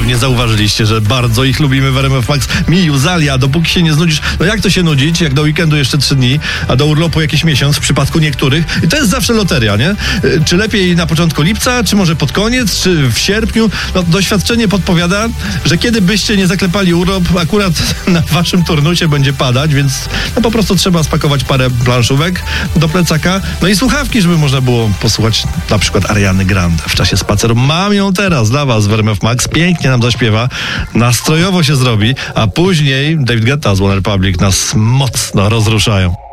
pewnie zauważyliście, że bardzo ich lubimy w RMF Max. Miju, Zalia, dopóki się nie znudzisz. No jak to się nudzić, jak do weekendu jeszcze 3 dni, a do urlopu jakiś miesiąc w przypadku niektórych. I to jest zawsze loteria, nie? Czy lepiej na początku lipca, czy może pod koniec, czy w sierpniu? No doświadczenie podpowiada, że kiedy byście nie zaklepali urlop, akurat na waszym turnusie będzie padać, więc no po prostu trzeba spakować parę planszówek do plecaka, no i słuchawki, żeby można było posłuchać na przykład Ariany Grande w czasie spaceru. Mam ją teraz dla was w RMF Max, pięknie nam zaśpiewa, nastrojowo się zrobi, a później David Guetta z One Republic nas mocno rozruszają.